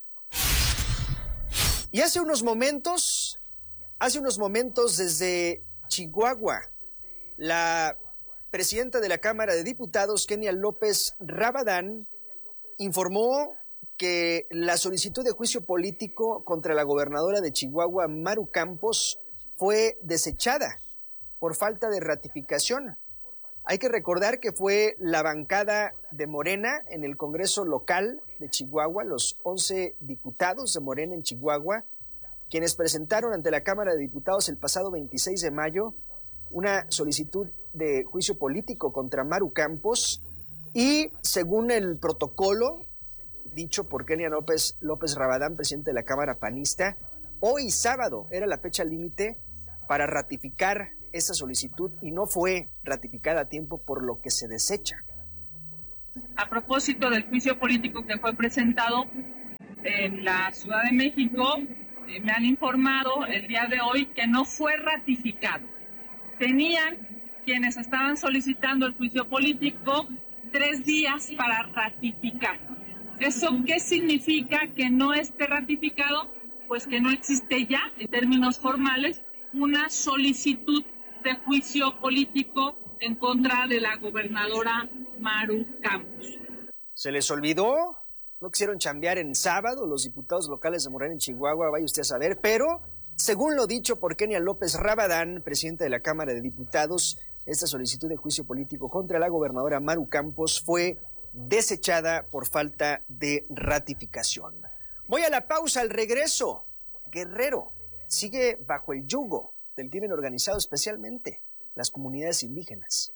Y hace unos momentos desde Chihuahua, la presidenta de la Cámara de Diputados, Kenia López Rabadán, informó que la solicitud de juicio político contra la gobernadora de Chihuahua, Maru Campos, fue desechada por falta de ratificación. Hay que recordar que fue la bancada de Morena en el Congreso local de Chihuahua, los 11 diputados de Morena en Chihuahua, quienes presentaron ante la Cámara de Diputados el pasado 26 de mayo una solicitud de juicio político contra Maru Campos y, según el protocolo dicho por Kenia López Rabadán, presidente de la Cámara panista, hoy sábado era la fecha límite para ratificar esa solicitud y no fue ratificada a tiempo, por lo que se desecha. A propósito del juicio político que fue presentado en la Ciudad de México, me han informado el día de hoy que no fue ratificado. Tenían quienes estaban solicitando el juicio político 3 días para ratificar. ¿Eso qué significa que no esté ratificado? Pues que no existe ya, en términos formales, una solicitud de juicio político en contra de la gobernadora Maru Campos. ¿Se les olvidó? No quisieron chambear en sábado los diputados locales de Morena en Chihuahua, vaya usted a saber, pero según lo dicho por Kenia López Rabadán, presidente de la Cámara de Diputados, esta solicitud de juicio político contra la gobernadora Maru Campos fue desechada por falta de ratificación. Voy a la pausa, al regreso. Guerrero sigue bajo el yugo del crimen organizado, especialmente las comunidades indígenas.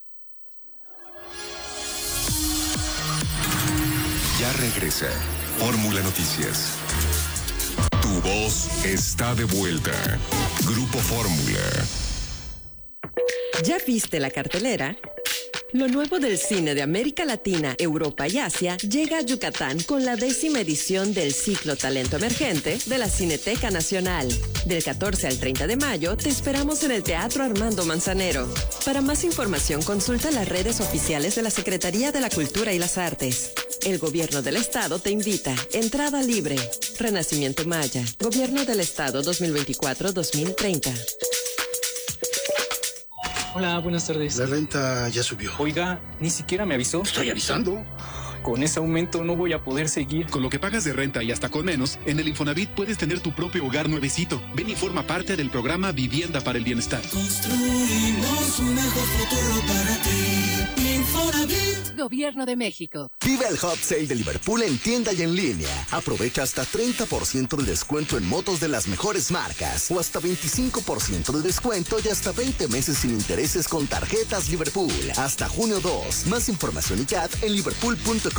Ya regresa Fórmula Noticias. Tu voz está de vuelta. Grupo Fórmula. ¿Ya viste la cartelera? Lo nuevo del cine de América Latina, Europa y Asia llega a Yucatán con la 10ª edición del ciclo Talento Emergente de la Cineteca Nacional. Del 14 al 30 de mayo te esperamos en el Teatro Armando Manzanero. Para más información consulta las redes oficiales de la Secretaría de la Cultura y las Artes. El Gobierno del Estado te invita. Entrada libre. Renacimiento Maya. Gobierno del Estado 2024-2030. Hola, buenas tardes. La renta ya subió. Oiga, ni siquiera me avisó. Estoy avisando. Con ese aumento no voy a poder seguir. Con lo que pagas de renta y hasta con menos, en el Infonavit puedes tener tu propio hogar nuevecito. Ven y forma parte del programa Vivienda para el Bienestar. Construimos un mejor futuro para ti. Infonavit. Gobierno de México. Vive el Hot Sale de Liverpool en tienda y en línea. Aprovecha hasta 30% de descuento en motos de las mejores marcas o hasta 25% de descuento y hasta 20 meses sin intereses con tarjetas Liverpool. Hasta junio 2. Más información y CAT en liverpool.com.mx.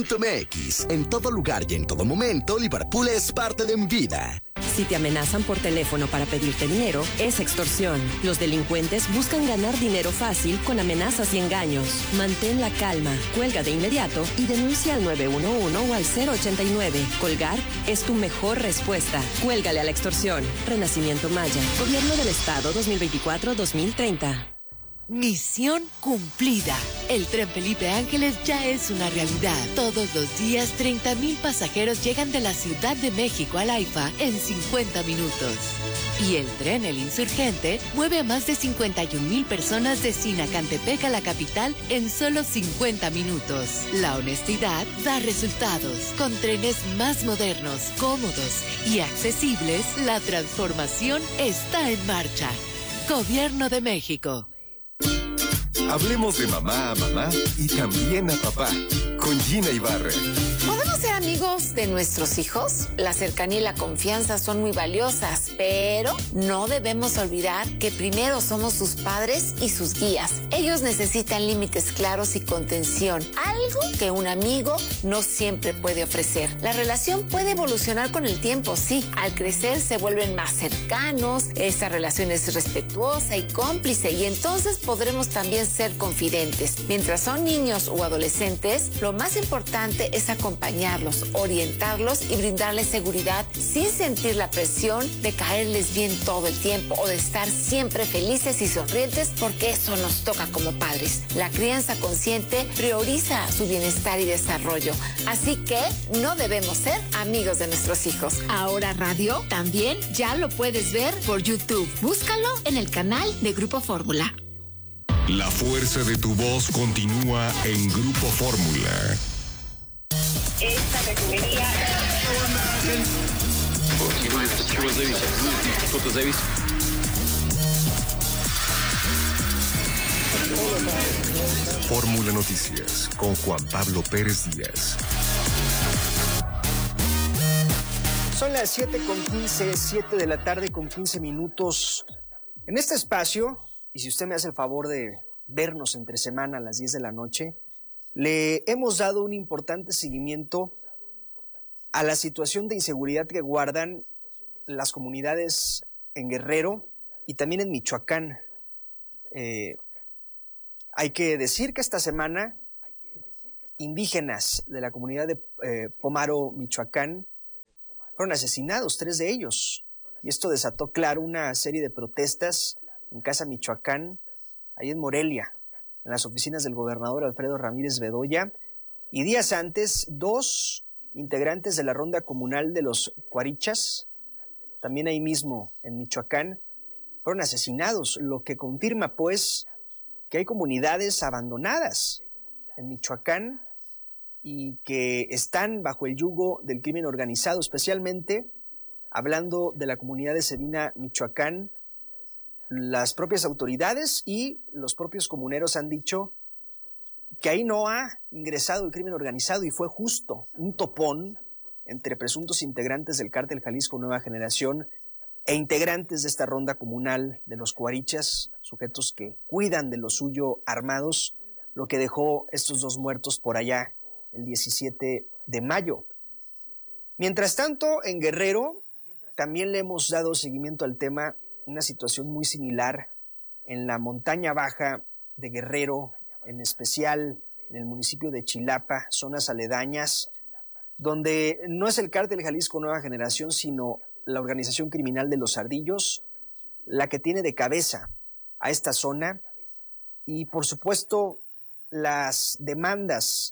En todo lugar y en todo momento, Liverpool es parte de mi vida. Si te amenazan por teléfono para pedirte dinero, es extorsión. Los delincuentes buscan ganar dinero fácil con amenazas y engaños. Mantén la calma, cuelga de inmediato y denuncia al 911 o al 089. Colgar es tu mejor respuesta. Cuélgale a la extorsión. Renacimiento Maya. Gobierno del Estado 2024-2030. Misión cumplida. El tren Felipe Ángeles ya es una realidad. Todos los días 30,000 pasajeros llegan de la Ciudad de México al AIFA en 50 minutos. Y el tren El Insurgente mueve a más de 51,000 personas de Sinacantepec a la capital en solo 50 minutos. La honestidad da resultados. Con trenes más modernos, cómodos y accesibles, la transformación está en marcha. Gobierno de México. Hablemos de mamá a mamá y también a papá, con Gina Ibarra. ¿Podemos ser amigos de nuestros hijos? La cercanía y la confianza son muy valiosas, pero no debemos olvidar que primero somos sus padres y sus guías. Ellos necesitan límites claros y contención, algo que un amigo no siempre puede ofrecer. La relación puede evolucionar con el tiempo, sí. Al crecer se vuelven más cercanos, esa relación es respetuosa y cómplice, y entonces podremos también ser confidentes. Mientras son niños o adolescentes, lo más importante es acompañarlos, orientarlos y brindarles seguridad sin sentir la presión de caerles bien todo el tiempo o de estar siempre felices y sonrientes, porque eso nos toca como padres. La crianza consciente prioriza su bienestar y desarrollo, así que no debemos ser amigos de nuestros hijos. Ahora Radio también ya lo puedes ver por YouTube. Búscalo en el canal de Grupo Fórmula. La fuerza de tu voz continúa en Grupo Fórmula. Esta refinería... Fórmula Noticias con Juan Pablo Pérez Díaz. Son las 7:15, 7 de la tarde con 15 minutos. En este espacio, y si usted me hace el favor de vernos entre semana a las 10 de la noche, le hemos dado un importante seguimiento a la situación de inseguridad que guardan las comunidades en Guerrero y también en Michoacán. Hay que decir que esta semana indígenas de la comunidad de Pómaro, Michoacán, fueron asesinados, 3 de ellos. Y esto desató, claro, una serie de protestas en Casa Michoacán, ahí en Morelia, en las oficinas del gobernador Alfredo Ramírez Bedoya. Y días antes, 2 integrantes de la ronda comunal de los Cuarichas, también ahí mismo en Michoacán, fueron asesinados, lo que confirma, pues, que hay comunidades abandonadas en Michoacán y que están bajo el yugo del crimen organizado, especialmente hablando de la comunidad de Cebina, Michoacán. Las propias autoridades y los propios comuneros han dicho que ahí no ha ingresado el crimen organizado y fue justo un topón entre presuntos integrantes del cártel Jalisco Nueva Generación e integrantes de esta ronda comunal de los Cuarichas, sujetos que cuidan de lo suyo armados, lo que dejó estos 2 muertos por allá el 17 de mayo. Mientras tanto, en Guerrero también le hemos dado seguimiento al tema, una situación muy similar en la montaña baja de Guerrero, en especial en el municipio de Chilapa, zonas aledañas, donde no es el cártel Jalisco Nueva Generación, sino la organización criminal de los Ardillos, la que tiene de cabeza a esta zona, y por supuesto las demandas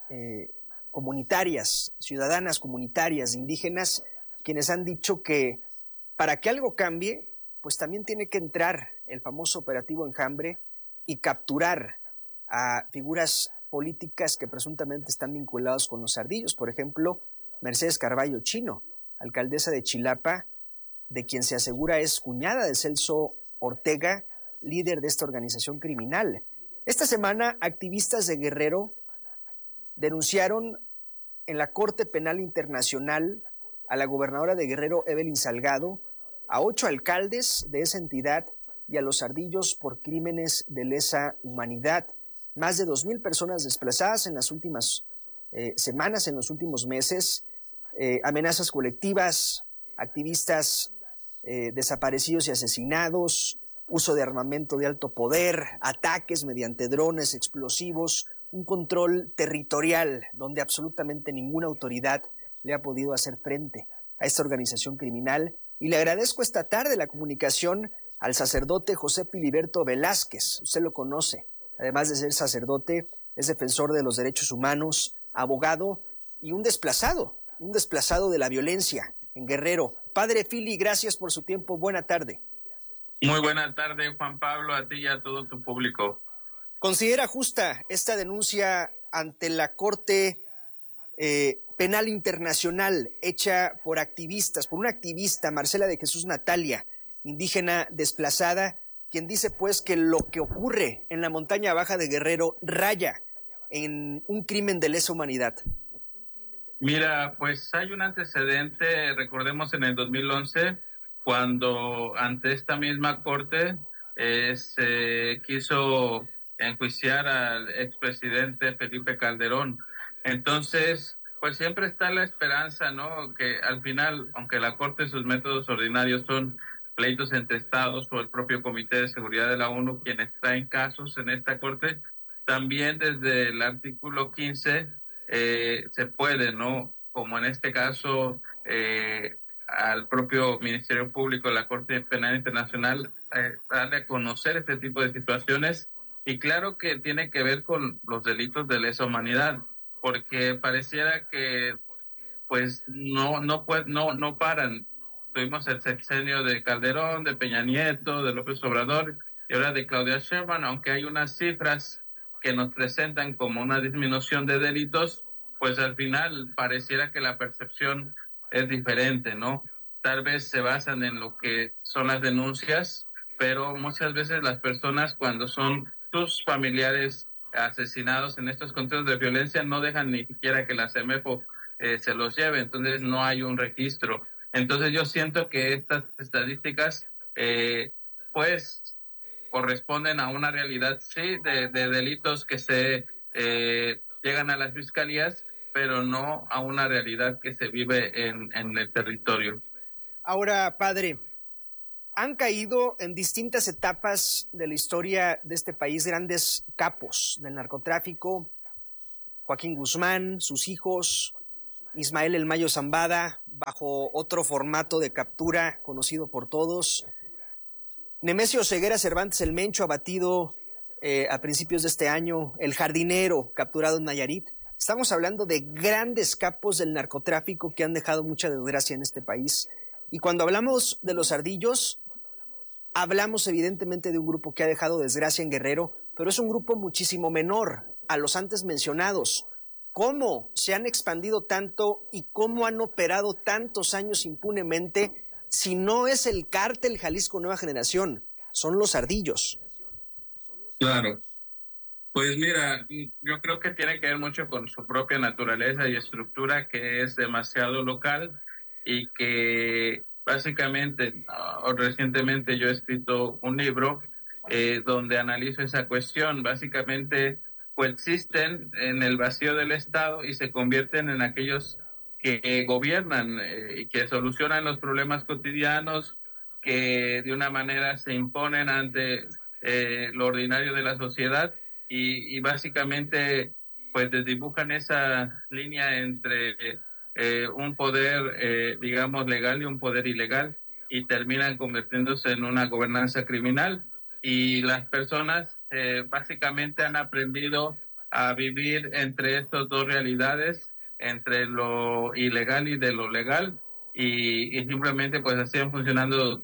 comunitarias, ciudadanas comunitarias, indígenas, quienes han dicho que para que algo cambie, pues también tiene que entrar el famoso operativo Enjambre y capturar a figuras políticas que presuntamente están vinculados con los Ardillos. Por ejemplo, Mercedes Carballo Chino, alcaldesa de Chilapa, de quien se asegura es cuñada de Celso Ortega, líder de esta organización criminal. Esta semana, activistas de Guerrero denunciaron en la Corte Penal Internacional a la gobernadora de Guerrero, Evelyn Salgado, a 8 alcaldes de esa entidad y a los Ardillos por crímenes de lesa humanidad. Más de 2,000 personas desplazadas en las últimas semanas, en los últimos meses, amenazas colectivas, activistas desaparecidos y asesinados, uso de armamento de alto poder, ataques mediante drones, explosivos, un control territorial donde absolutamente ninguna autoridad le ha podido hacer frente a esta organización criminal. Y le agradezco esta tarde la comunicación al sacerdote José Filiberto Velázquez. Usted lo conoce. Además de ser sacerdote, es defensor de los derechos humanos, abogado y un desplazado de la violencia en Guerrero. Padre Fili, gracias por su tiempo. Buena tarde. Muy buena tarde, Juan Pablo, a ti y a todo tu público. ¿Considera justa esta denuncia ante la Corte Penal Internacional hecha por activistas, por una activista, Marcela de Jesús Natalia, indígena desplazada, quien dice pues que lo que ocurre en la montaña baja de Guerrero raya en un crimen de lesa humanidad? Mira, pues hay un antecedente, recordemos en el 2011, cuando ante esta misma corte se quiso enjuiciar al expresidente Felipe Calderón. Entonces, pues siempre está la esperanza, ¿no? Que al final, aunque la corte, sus métodos ordinarios son pleitos entre estados o el propio Comité de Seguridad de la ONU, quienes traen casos en esta corte, también desde el artículo 15 se puede, ¿no? Como en este caso, al propio Ministerio Público, la Corte Penal Internacional, darle a conocer este tipo de situaciones. Y claro que tiene que ver con los delitos de lesa humanidad, porque pareciera que pues no paran. Tuvimos el sexenio de Calderón, de Peña Nieto, de López Obrador y ahora de Claudia Sheinbaum, aunque hay unas cifras que nos presentan como una disminución de delitos, pues al final pareciera que la percepción es diferente, ¿no? Tal vez se basan en lo que son las denuncias, pero muchas veces las personas cuando son sus familiares asesinados en estos contextos de violencia no dejan ni siquiera que la CEMEFO se los lleve, entonces no hay un registro. Entonces yo siento que estas estadísticas pues corresponden a una realidad, sí, de delitos que se llegan a las fiscalías, pero no a una realidad que se vive en el territorio. Ahora, padre, han caído en distintas etapas de la historia de este país grandes capos del narcotráfico: Joaquín Guzmán, sus hijos, Ismael El Mayo Zambada, bajo otro formato de captura conocido por todos, Nemesio Ceguera Cervantes El Mencho, abatido a principios de este año, El Jardinero, capturado en Nayarit. Estamos hablando de grandes capos del narcotráfico que han dejado mucha desgracia en este país. Y cuando hablamos de los Ardillos, hablamos evidentemente de un grupo que ha dejado desgracia en Guerrero, pero es un grupo muchísimo menor a los antes mencionados. ¿Cómo se han expandido tanto y cómo han operado tantos años impunemente si no es el cártel Jalisco Nueva Generación? Son los Ardillos. Claro. Pues mira, yo creo que tiene que ver mucho con su propia naturaleza y estructura, que es demasiado local y que básicamente, recientemente yo he escrito un libro donde analizo esa cuestión. Básicamente coexisten en el vacío del Estado y se convierten en aquellos que gobiernan y que solucionan los problemas cotidianos, que de una manera se imponen ante lo ordinario de la sociedad y básicamente pues desdibujan esa línea entre un poder, digamos, legal y un poder ilegal, y terminan convirtiéndose en una gobernanza criminal. Y las personas básicamente han aprendido a vivir entre estas dos realidades, entre lo ilegal y de lo legal, y simplemente pues así han funcionando.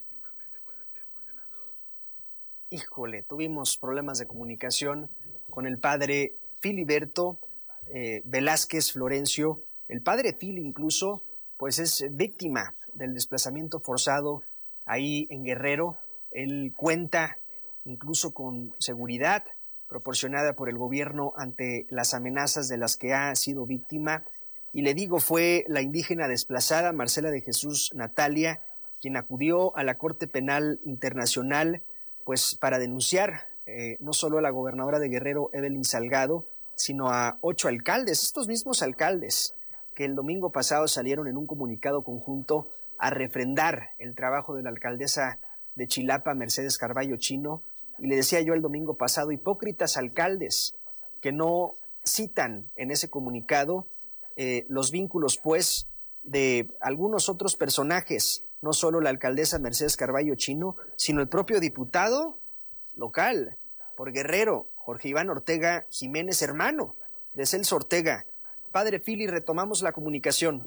Híjole, tuvimos problemas de comunicación con el padre Filiberto Velázquez Florencio. El padre Fili incluso pues es víctima del desplazamiento forzado ahí en Guerrero. Él cuenta incluso con seguridad proporcionada por el gobierno ante las amenazas de las que ha sido víctima. Y le digo, fue la indígena desplazada Marcela de Jesús Natalia quien acudió a la Corte Penal Internacional pues para denunciar no solo a la gobernadora de Guerrero, Evelyn Salgado, sino a 8 alcaldes, estos mismos alcaldes que el domingo pasado salieron en un comunicado conjunto a refrendar el trabajo de la alcaldesa de Chilapa, Mercedes Carballo Chino. Y le decía yo el domingo pasado, hipócritas alcaldes que no citan en ese comunicado los vínculos pues de algunos otros personajes, no solo la alcaldesa Mercedes Carballo Chino, sino el propio diputado local por Guerrero, Jorge Iván Ortega Jiménez, hermano de Celso Ortega. Padre Fili, retomamos la comunicación.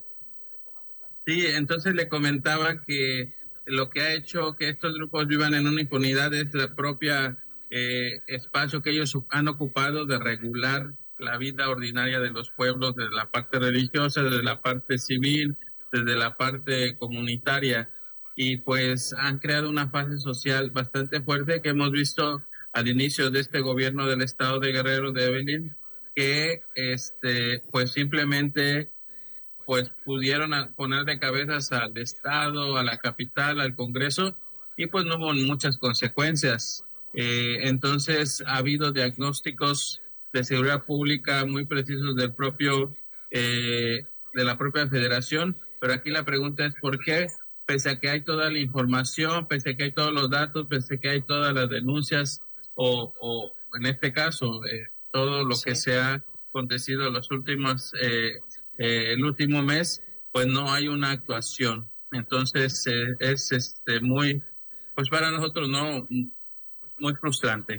Sí, entonces le comentaba que lo que ha hecho que estos grupos vivan en una impunidad es la propia espacio que ellos han ocupado de regular la vida ordinaria de los pueblos, desde la parte religiosa, desde la parte civil, desde la parte comunitaria, y pues han creado una fase social bastante fuerte que hemos visto al inicio de este gobierno del estado de Guerrero de Evelyn, que pues simplemente pues pudieron poner de cabezas al estado, a la capital, al Congreso, y pues no hubo muchas consecuencias. Entonces ha habido diagnósticos de seguridad pública muy precisos del propio de la propia federación, pero aquí la pregunta es ¿por qué? Pese a que hay toda la información, pese a que hay todos los datos, pese a que hay todas las denuncias o en este caso todo lo que se ha acontecido en los últimos el último mes, pues no hay una actuación. Entonces es muy, pues para nosotros no, muy frustrante.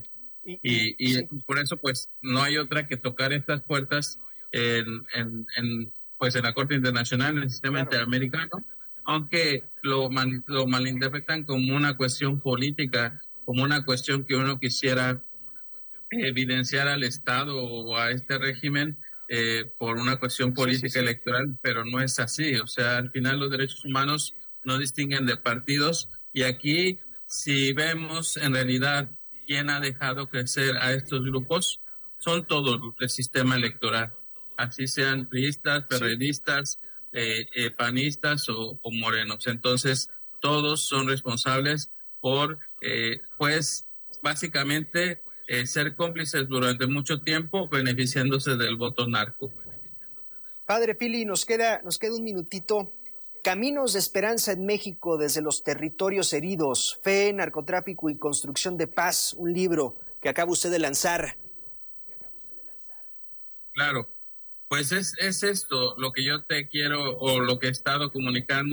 Y por eso pues no hay otra que tocar estas puertas pues en la Corte Internacional, en el sistema interamericano, aunque lo malinterpretan como una cuestión política, como una cuestión que uno quisiera evidenciar al Estado o a este régimen por una cuestión política electoral, pero no es así. O sea, al final los derechos humanos no distinguen de partidos, y aquí si vemos en realidad ¿quién ha dejado crecer a estos grupos? Son todos el sistema electoral, así sean priistas, perredistas, panistas o morenos. Entonces, todos son responsables por, pues, básicamente ser cómplices durante mucho tiempo, beneficiándose del voto narco. Padre Pili, nos queda un minutito. Caminos de esperanza en México desde los territorios heridos, fe, narcotráfico y construcción de paz, un libro que acaba usted de lanzar. Claro, pues es esto lo que yo te quiero o lo que he estado comunicando.